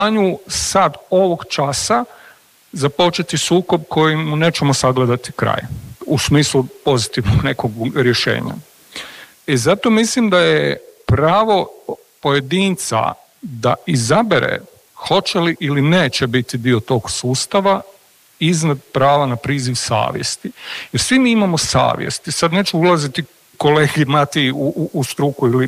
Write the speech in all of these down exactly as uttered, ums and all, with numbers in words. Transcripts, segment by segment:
stanju sad ovog časa započeti sukob kojim nećemo sagledati kraj u smislu pozitivnog nekog rješenja. I zato mislim da je pravo pojedinca da izabere hoće li ili neće biti dio tog sustava iznad prava na priziv savjesti. Jer svi mi imamo savjesti. Sad neću ulaziti kolegi Mati u, u, u struku, ili,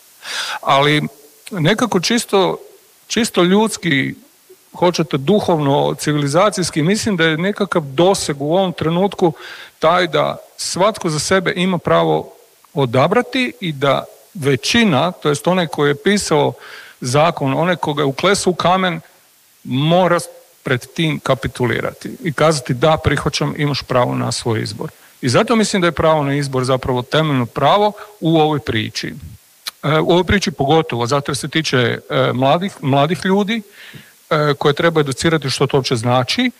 ali nekako čisto, čisto ljudski, hoćete duhovno, civilizacijski, mislim da je nekakav doseg u ovom trenutku taj da svatko za sebe ima pravo odabrati i da većina, to jest onaj koji je pisao zakon, onaj koga je uklesao u kamen, mora pred tim kapitulirati i kazati da, prihvaćam, imaš pravo na svoj izbor. I zato mislim da je pravo na izbor zapravo temeljno pravo u ovoj priči. U ovoj priči pogotovo, zato jer se tiče mladih, mladih ljudi koje treba educirati što to uopće znači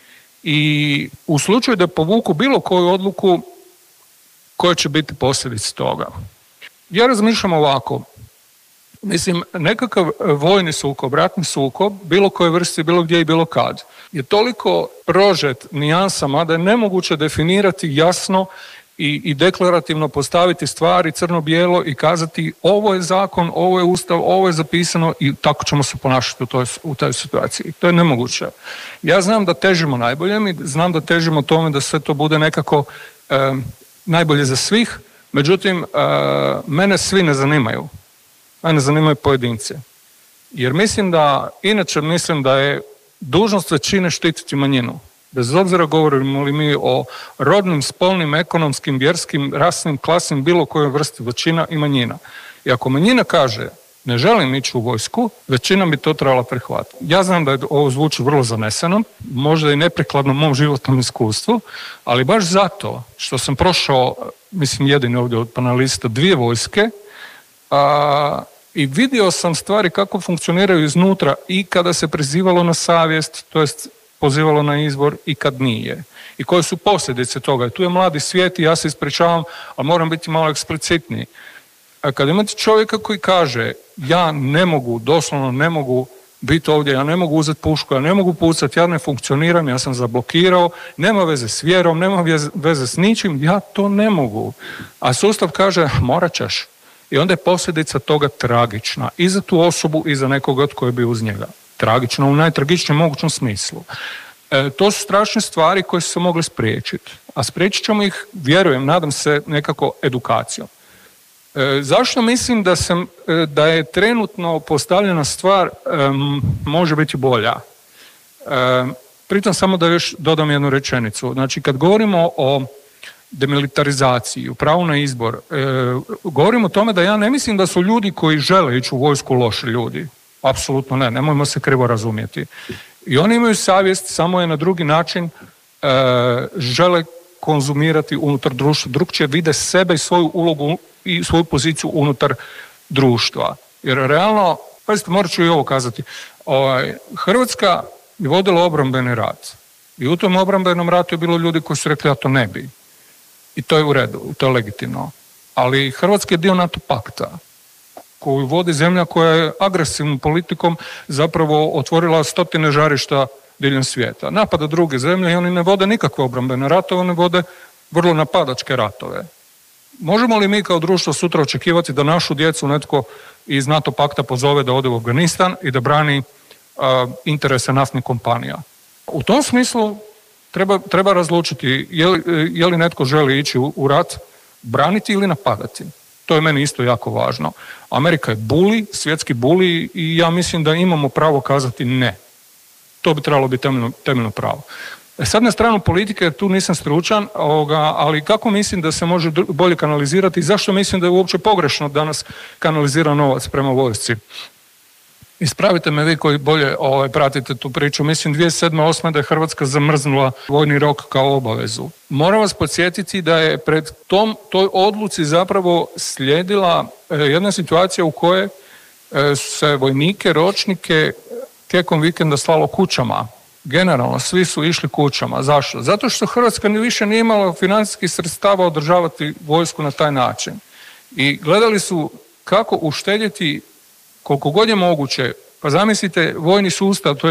i u slučaju da povuku bilo koju odluku koje će biti posljedice toga. Ja razmišljam ovako, mislim, nekakav vojni sukob, ratni sukob, bilo koje vrste, bilo gdje i bilo kad, je toliko prožet nijansama da je nemoguće definirati jasno i, i deklarativno postaviti stvari crno-bijelo i kazati ovo je zakon, ovo je ustav, ovo je zapisano i tako ćemo se ponašati u toj, u toj situaciji. To je nemoguće. Ja znam da težimo najboljem i znam da težimo tome da sve to bude nekako e, najbolje za svih, međutim, e, mene svi ne zanimaju. Mene zanimaju pojedince. Jer mislim da, inače mislim da je dužnost većine štititi manjinu. Bez obzira govorimo li mi o rodnim, spolnim, ekonomskim, vjerskim, rasnim, klasnim, bilo kojoj vrsti, većina i manjina. I ako manjina kaže ne želim ići u vojsku, većina bi to trebala prihvatiti. Ja znam da je ovo zvuči vrlo zaneseno, možda i neprikladno mom životnom iskustvu, ali baš zato što sam prošao, mislim jedini ovdje od panelista, dvije vojske, a, i vidio sam stvari kako funkcioniraju iznutra i kada se prizivalo na savjest, to jest pozivalo na izbor i kad nije. I koje su posljedice toga. Tu je mladi svijet i ja se ispričavam, ali moram biti malo eksplicitniji. A kad imate čovjeka koji kaže ja ne mogu, doslovno ne mogu biti ovdje, ja ne mogu uzeti pušku, ja ne mogu pucati, ja ne funkcioniram, ja sam zablokirao, nema veze s vjerom, nema veze s ničim, ja to ne mogu. A sustav kaže morat ćeš. I onda je posljedica toga tragična. I za tu osobu i za nekoga tko je bio uz njega. Tragično u najtragičnijem mogućem smislu. E, to su strašne stvari koje su se mogle spriječiti. A spriječit ćemo ih, vjerujem, nadam se, nekako edukacijom. E, zašto mislim da, sam, e, da je trenutno postavljena stvar e, može biti bolja? E, pritom samo da još dodam jednu rečenicu. Znači, kad govorimo o demilitarizaciji, u pravu na izbor, e, govorim o tome da ja ne mislim da su ljudi koji žele ići u vojsku loši ljudi. Apsolutno ne, nemojmo se krivo razumjeti. I oni imaju savjest, samo je na drugi način e, žele konzumirati unutar društva. Drugčije vide sebe i svoju ulogu i svoju poziciju unutar društva. Jer realno, pazite, morat ću i ovo kazati, ovaj, Hrvatska je vodila obrambeni rat. I u tom obrambenom ratu je bilo ljudi koji su rekli ja to ne bi. I to je u redu, to je legitimno. Ali Hrvatska je dio NATO pakta koju vodi zemlja koja je agresivnom politikom zapravo otvorila stotine žarišta diljem svijeta. Napada druge zemlje i oni ne vode nikakve obrambene ratove, oni vode vrlo napadačke ratove. Možemo li mi kao društvo sutra očekivati da našu djecu netko iz NATO pakta pozove da ode u Afganistan i da brani uh, interese naftnih kompanija? U tom smislu treba, treba razlučiti je li, je li netko želi ići u, u rat, braniti ili napadati. To je meni isto jako važno. Amerika je buli, svjetski buli i ja mislim da imamo pravo kazati ne. To bi trebalo biti temeljno, temeljno pravo. E sad na stranu politike, tu nisam stručan, ovoga, ali kako mislim da se može bolje kanalizirati i zašto mislim da je uopće pogrešno danas kanalizira novac prema vojsci? Ispravite me vi koji bolje ovaj, pratite tu priču. Mislim dvije tisuće sedme osme da je Hrvatska zamrznula vojni rok kao obavezu. Moram vas podsjetiti da je pred tom, toj odluci zapravo slijedila eh, jedna situacija u kojoj eh, se vojnike, ročnike tijekom vikenda slalo kućama. Generalno, svi su išli kućama. Zašto? Zato što Hrvatska ni više nije imala financijskih sredstava održavati vojsku na taj način. I gledali su kako uštedjeti koliko god je moguće Pa zamislite, vojni sustav, to